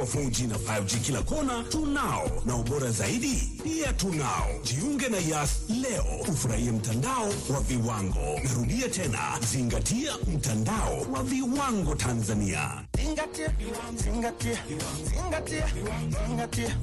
wa 4G na 5G kila kona tunao, na ubora zaidi pia tunao. Jiunge na Yas leo ufurahie mtandao wa viwango. Narudia tena, zingatia mtandao wa viwango Tanzania. Zingatia, zingatia, zingatia, zingatia.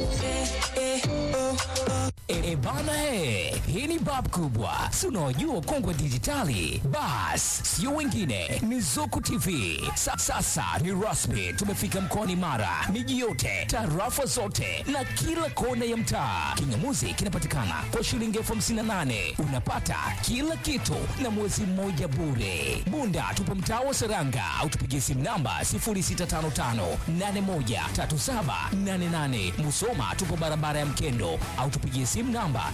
Bana hii ni bab kubwa. Si unaojua kongwe dijitali? Bas, sio wengine, ni Zuku TV. Sasa ni rasmi, tumefika mkoani Mara. Miji yote, tarafa zote na kila kona ya mtaa. Kingamuzi kinapatikana kwa shilingi 58,000. Unapata kila kitu na mwezi mmoja bure. Bunda tupo mtaa wa Seranga au tupigie simu namba 0655813788. Musoma tupo barabara ya Mkendo au tupigie simu namba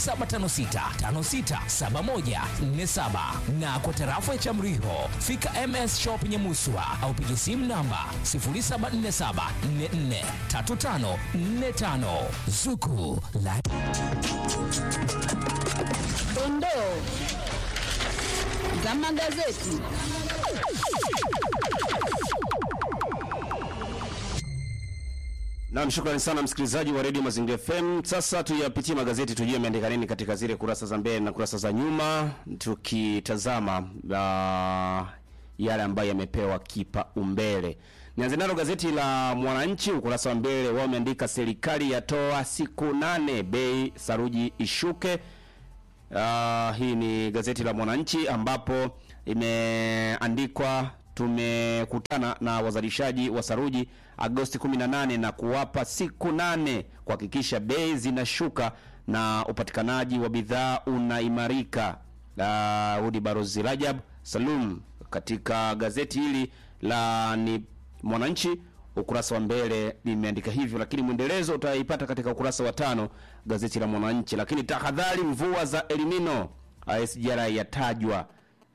0756567147, na kwa tarafa ya Chamriho fika MS Shop Nyamuswa au pigie simu namba 0747443545. Zuku la dondoo za magazeti. Na shukrani sana msikilizaji wa Radio Mazingira FM. Sasa tuyapitie magazeti tujue yameandika nini katika zile kurasa za mbele na kurasa za nyuma, tukitazama yale ambayo yamepewa kipaumbele. Nianze nalo gazeti la Mwananchi, ukurasa wa mbele wao wameandika serikali yatoa siku 8 bei saruji ishuke. Hii ni gazeti la Mwananchi ambapo imeandikwa tumekutana na wazalishaji wa saruji Agosti 18 na kuwapa siku 8 kuhakikisha bei zinashuka na upatikanaji wa bidhaa unaimarika. Hudi Barozi Rajab Salum katika gazeti hili la ni Mwananchi ukurasa wa mbele limeandika hivyo, lakini mwendelezo utaipata katika ukurasa wa 5 gazeti la Mwananchi. Lakini tahadhari mvua za El Nino, SGR yatajwa.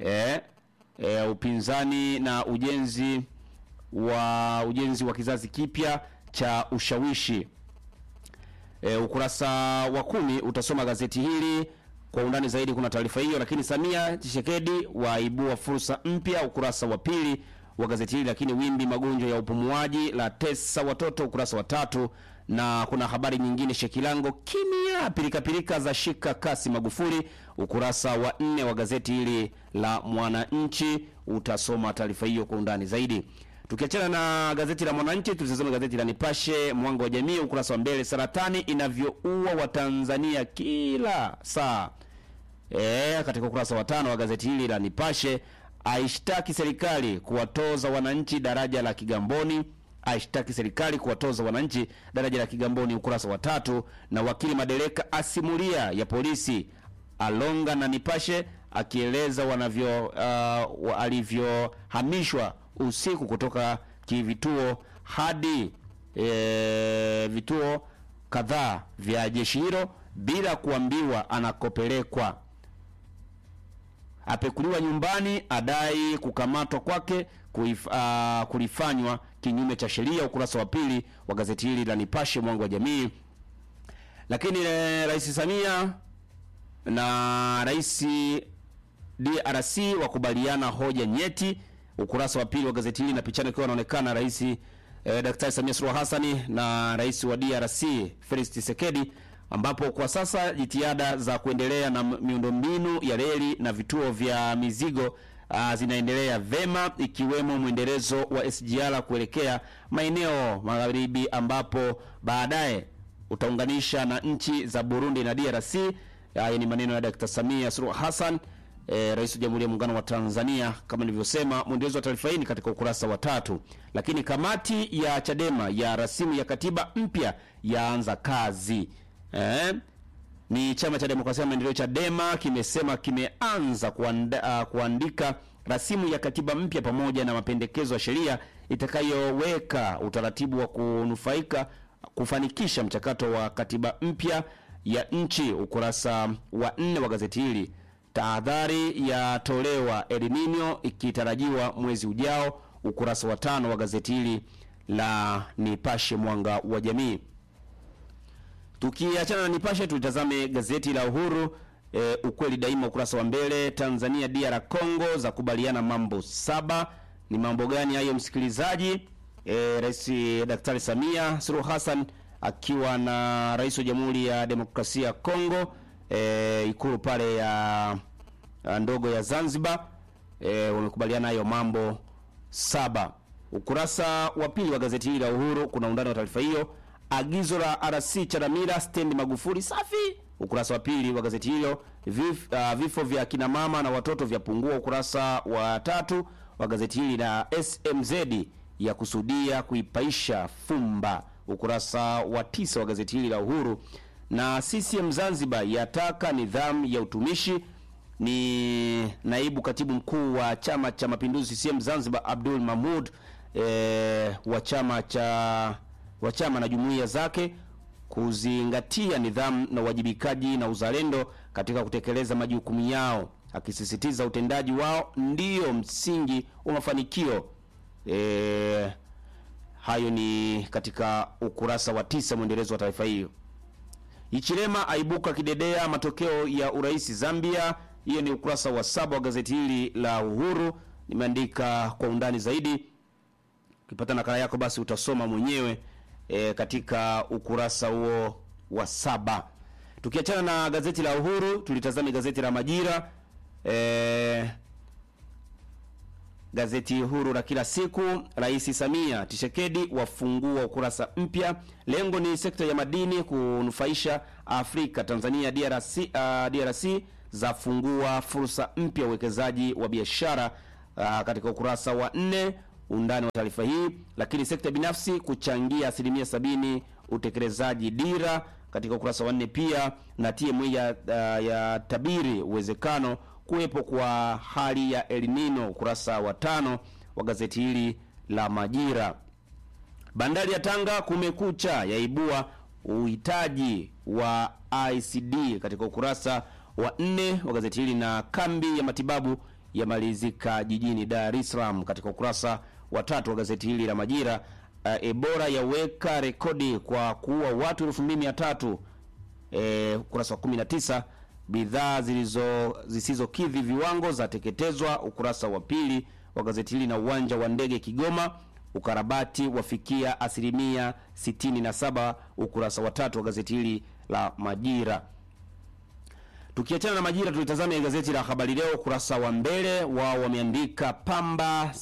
Upinzani na ujenzi wa kizazi kipya cha ushawishi. Ukurasa wa 10 utasoma gazeti hili kwa undani zaidi, kuna taarifa hiyo. Lakini Samia Tshisekedi waibua fursa mpya, ukurasa wa 2 wa gazeti hili. Lakini wimbi magonjwa ya upumuaji la tesa watoto, ukurasa wa 3. Na kuna habari nyingine, Shekilango kimya, pilika za shika kasi Magufuli, ukurasa wa 4 wa gazeti hili la Mwananchi utasoma taarifa hiyo kwa undani zaidi. Tukiachana na gazeti la Mwananchi, tutazame gazeti la Nipashe Mwanga wa Jamii, ukurasa wa mbele, saratani inavyoua Watanzania kila saa. Katika ukurasa wa 5 wa gazeti hili la Nipashe, aishtaki serikali kuwatoza wananchi daraja la Kigamboni. Aishtaki serikali kuwatoza wananchi daraja la Kigamboni, ukurasa wa 3. Na wakili Madereka asimulia ya polisi alonga na Nipashe akieleza alivyohamishwa usiku kutoka kivituo hadi vituo kadhaa vya jeshi hilo bila kuambiwa anakopelekwa. Apekuliwa nyumbani, adai kukamatwa kwake kulifanywa kinyume cha sheria, ukurasa wa 2 wa gazeti hili la Nipashe Mwanga wa Jamii. Lakini Rais Samia na Rais DRC wakubaliana hoja nyeti, ukurasa wa 2 wa gazeti hili, na picha ikiwa inaonekana Rais Daktari Samia Suluhu Hassan na Rais wa DRC Felix Tshisekedi, ambapo kwa sasa jitihada za kuendelea na miundombinu ya reli na vituo vya mizigo zinaendelea vema, ikiwemo mwendelezo wa SGR kuelekea maeneo magharibi, ambapo baadaye utaunganisha na nchi za Burundi na DRC. Haya ni maneno ya Dr. Samia Suluhu Hassan, Rais wa Jamhuri ya Muungano wa Tanzania, kama nilivyosema. Mwendelezo wa taarifa hii ni katika ukurasa wa 3. Lakini kamati ya Chadema ya rasimu ya katiba mpya yaanza kazi. Ni chama cha demokrasia na maendeleo Chadema kimesema kimeanza kuandika rasimu ya katiba mpya pamoja na mapendekezo ya sheria itakayoweka utaratibu wa kufanikisha mchakato wa katiba mpya ya nchi, ukurasa wa 4 wa gazeti hili. Tahadhari ya tolewa El Nino ikitarajiwa mwezi ujao, ukurasa wa 5 wa gazeti hili la Nipashe Mwanga wa Jamii. Tukiachana na Nipashe, tutazame gazeti la Uhuru, ukweli daima, ukurasa wa mbele. Tanzania DR Congo za kubaliana mambo 7. Ni mambo gani hayo msikilizaji? Rais Daktari Samia Suluhu Hassan akiwa na Rais wa Jamhuri ya Demokrasia ya Kongo ikulu pale ya ndogo ya Zanzibar, wamekubaliana hayo mambo 7. Ukurasa wa pili wa gazeti hili la Uhuru kuna undani wa taarifa hiyo. Agizo la RC Charamira stendi Magufuli safi. Ukurasa wa pili wa gazeti hilo. Vifo vya kina mama na watoto vyapungua. Ukurasa wa 3 wa gazeti hili na SMZ ya kusudia kuipaisha fumba. Ukurasa wa 9 wa gazeti hili la Uhuru. Na CCM Zanzibar yataka nidhamu ya utumishi. Ni naibu katibu mkuu wa Chama cha Mapinduzi CCM Zanzibar Abdul Mahmud wa chama na jumuiya zake kuzingatia nidhamu na uwajibikaji na uzalendo katika kutekeleza majukumu yao, akisisitiza utendaji wao ndio msingi wa mafanikio. Hayo ni katika ukurasa wa 9 mwendelezo wa taarifa hiyo. Ichilema aibuka kidedea matokeo ya urais Zambia. Hiyo ni ukurasa wa 7 wa gazeti hili la Uhuru. Nimeandika kwa undani zaidi. Ukipata nakala yako basi utasoma mwenyewe katika ukurasa huo wa 7. Tukiachana na gazeti la Uhuru, tulitazame gazeti la Majira. Gazeti huru la kila siku. Rais Samia Tshisekedi wafungua ukurasa mpya. Lengo ni sekta ya madini kunufaisha Afrika. Tanzania DRC zafungua fursa mpya uwekezaji wa biashara, katika ukurasa wa 4 undani wa taarifa hii. Lakini sekta binafsi kuchangia 70% utekelezaji dira, katika ukurasa wa 4 pia. Na TMA ya tabiri uwezekano kuwepo kwa hali ya El Nino, ukurasa wa 5 wa gazeti hili la Majira. Bandari ya Tanga kumekucha yaibua uhitaji wa ICD, katika ukurasa wa 4 wa gazeti hili. Na kambi ya matibabu yamalizika jijini Dar es Salaam, katika ukurasa wa 3 wa gazeti hili la Majira. Ebola yaweka rekodi kwa kuua watu 2300, ukurasa wa 19. Bidhaa zisizokidhi viwango za teketezwa, ukurasa wa 2 wa gazeti hili. Na uwanja wa ndege Kigoma ukarabati wafikia 67%, ukurasa wa 3 wa gazeti hili la Majira. Tukiachana na Majira, tulitazame gazeti la Habari Leo. Ukurasa wa mbele wao wameandika pamba,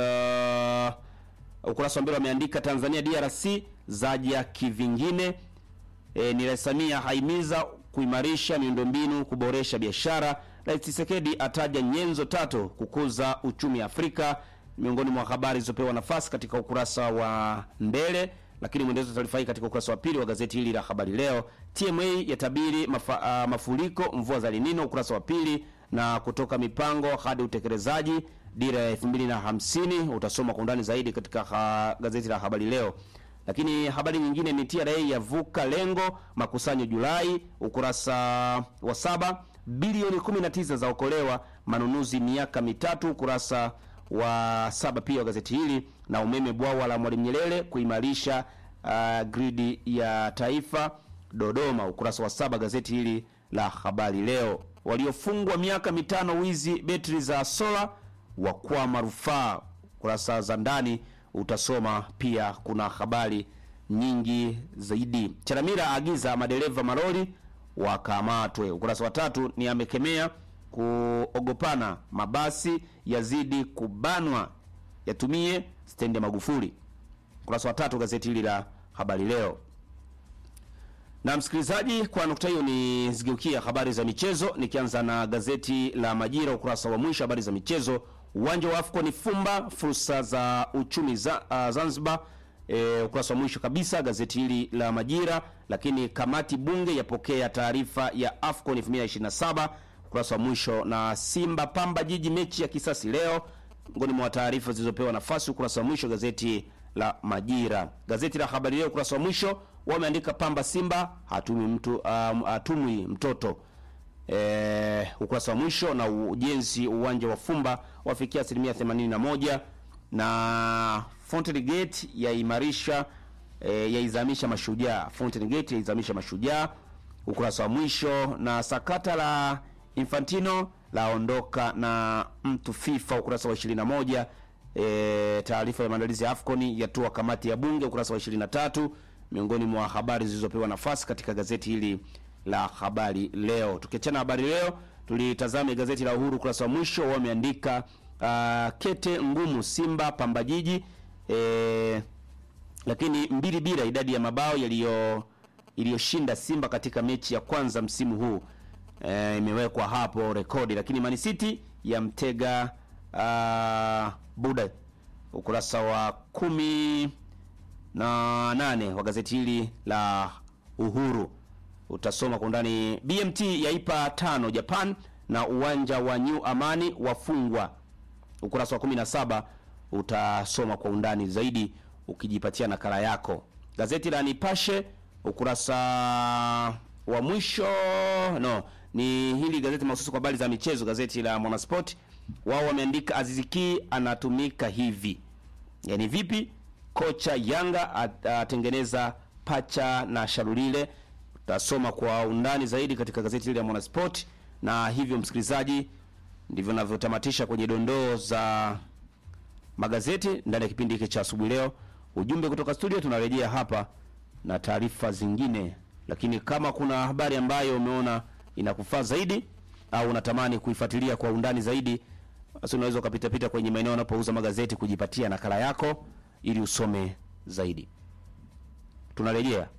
ukurasa wa mbele wameandika Tanzania DRC zaja kivingine. Ni Rais Samia haimiza kuimarisha miundombinu, kuboresha biashara. Rais Tshisekedi ataja nyenzo 3 kukuza uchumi Afrika, miongoni mwa habari zilizopewa nafasi katika ukurasa wa mbele. Lakini mwendelezo taarifa hii katika ukurasa wa 2 wa gazeti hili la Habari Leo. TMA yatabiri mafuriko mvua za El Nino, ukurasa wa 2. Na kutoka mipango hadi utekelezaji dira ya 2050 utasoma kwa undani zaidi katika gazeti la Habari Leo. Lakini habari nyingine ni TRA yavuka lengo makusanyo Julai, ukurasa wa 7. Bilioni 19 zaokolewa manunuzi miaka mitatu, ukurasa wa 7 pia wa gazeti hili. Na umeme bwawa la Mwalimu Nyerere kuimarisha gridi ya taifa Dodoma, ukurasa wa 7 gazeti hili la Habari Leo. Waliofungwa miaka 5 wizi betri za sola wakwama rufaa, kurasa za ndani utasoma pia kuna habari nyingi zaidi. Charamira agiza madereva malori wakamatwe, ukurasa wa 3. Ni amekemea kuogopana mabasi yazidi kubanwa yatumie stendi ya Magufuli, ukurasa wa 3 gazeti hili la Habari Leo. Na msikilizaji, kwa nukta hiyo ni zigeukia habari za michezo, nikianza na gazeti la Majira ukurasa wa mwisho habari za michezo. Uwanja wa AFCON fumba fursa za uchumi Zanzibar, ukurasa wa mwisho kabisa gazeti hili la Majira. Lakini kamati bunge yapokea taarifa ya AFCON 2027, ukurasa wa mwisho. Na Simba Pamba Jiji mechi ya kisasi leo, ngoni mwa taarifa zilizopewa nafasi, ukurasa wa mwisho gazeti la Majira. Gazeti la Habari Leo ukurasa wa mwisho wameandika Pamba Simba hatumwi mtoto, ukurasa wa mwisho. Na ujenzi uwanja wa Fumba wafikia 81%. Na Fountain Gate yaizamisha Mashujaa, Fountain Gate yaizamisha Mashujaa, ukurasa wa mwisho. Na sakata la Infantino laondoka na mtu FIFA, ukurasa wa 21. taarifa ya maandalizi ya AFCON yatua kamati ya bunge, ukurasa wa 23, miongoni mwa habari zilizopewa nafasi katika gazeti hili la Habari Leo. Tukiachana Habari Leo, tulitazame gazeti la Uhuru, ukurasa wa mwisho wameandika kete ngumu Simba Pamba Jiji, lakini 2-2 idadi ya mabao iliyoshinda Simba katika mechi ya kwanza msimu huu imewekwa hapo rekodi. Lakini Man City ya mtega Buda, ukurasa wa 18 wa gazeti hili la Uhuru utasoma kwa undani. BMT yaipa 5 Japan na uwanja wa New Amani wafungwa, ukurasa wa 17 utasoma kwa undani zaidi ukijipatia nakala yako. Gazeti la Nipashe ukurasa wa mwisho ni hili gazeti mahususi kwa habari za michezo, gazeti la Mwanasport. Wao wameandika Aziziki anatumika hivi. Yaani vipi? Kocha Yanga atengeneza pacha na Sharulile. Utasoma kwa undani zaidi katika gazeti la Mwanasport. Na hivyo msikilizaji, ndivyo ninavyotamatisha kwenye dondoo za magazeti ndani ya kipindi hiki cha asubuhi leo. Ujumbe kutoka studio, tunarejea hapa na taarifa zingine. Lakini kama kuna habari ambayo umeona inakufaa zaidi au unatamani kuifuatilia kwa undani zaidi, basi unaweza ukapita kwenye maeneo yanapouza magazeti kujipatia nakala yako ili usome zaidi. Tunarejea.